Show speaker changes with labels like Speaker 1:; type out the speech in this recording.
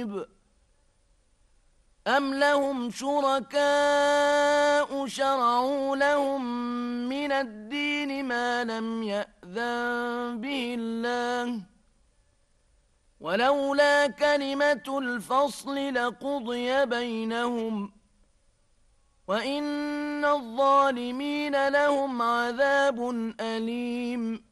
Speaker 1: قريب أم لهم شركاء شرعوا لهم من الدين ما لم يأذن به الله ولولا كلمة الفصل لقضي بينهم وإن الظالمين لهم عذاب أليم